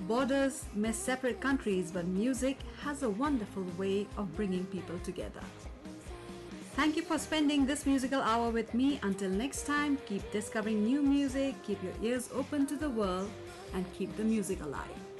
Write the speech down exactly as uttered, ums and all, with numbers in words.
Borders may separate countries, but music has a wonderful way of bringing people together. Thank you for spending this musical hour with me. Until next time, keep discovering new music, keep your ears open to the world, and keep the music alive.